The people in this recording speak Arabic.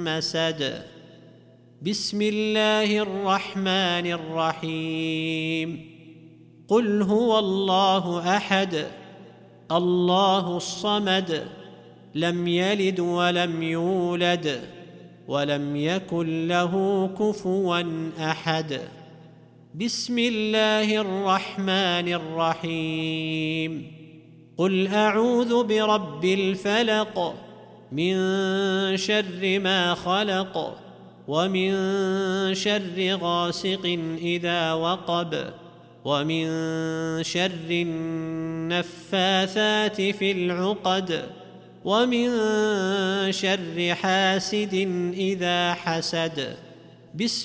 مسد بسم الله الرحمن الرحيم قل هو الله أحد الله الصمد لم يلد ولم يولد ولم يكن له كفوا أحد بسم الله الرحمن الرحيم قل أعوذ برب الفلق من شر ما خلق ومن شر غاسق إذا وقب ومن شر النفاثات في العقد ومن شر حاسد إذا حسد